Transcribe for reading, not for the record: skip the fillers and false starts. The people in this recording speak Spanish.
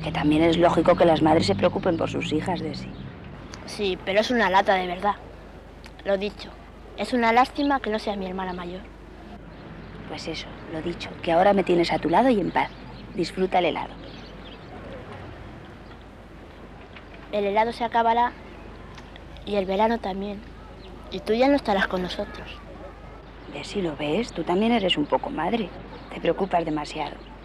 Que también es lógico que las madres se preocupen por sus hijas, Desi. Sí, pero es una lata de verdad. Lo dicho, es una lástima que no sea mi hermana mayor. Pues eso, lo dicho, que ahora me tienes a tu lado y en paz. Disfruta el helado. El helado se acabará y el verano también. Y tú ya no estarás con nosotros. Desi, ¿lo ves? Tú también eres un poco madre. Te preocupas demasiado.